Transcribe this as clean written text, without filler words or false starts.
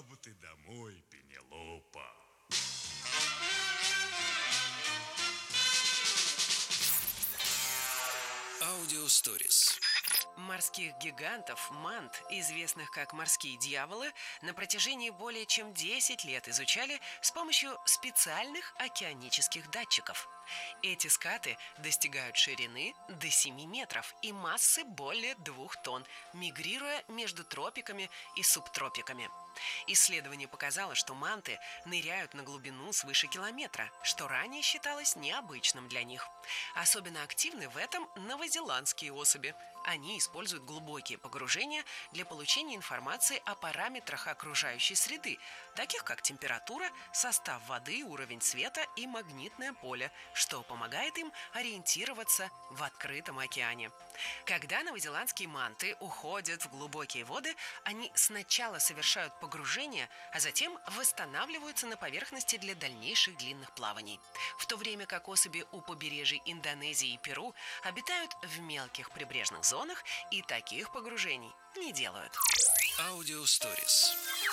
Пошла бы ты домой, Пенелопа. Аудиосторис. Морских гигантов, мант, известных как морские дьяволы, на протяжении более чем 10 лет изучали с помощью специальных океанических датчиков. Эти скаты достигают ширины до 7 метров и массы более 2 тонн, мигрируя между тропиками и субтропиками. Исследование показало, что манты ныряют на глубину свыше километра, что ранее считалось необычным для них. Особенно активны в этом новозеландские особи. Они используют глубокие погружения для получения информации о параметрах окружающей среды, таких как температура, состав воды, уровень света и магнитное поле, что помогает им ориентироваться в открытом океане. Когда новозеландские манты уходят в глубокие воды, они сначала совершают погружение, а затем восстанавливаются на поверхности для дальнейших длинных плаваний. В то время как особи у побережий Индонезии и Перу обитают в мелких прибрежных зонах и таких погружений не делают. Аудиосторис.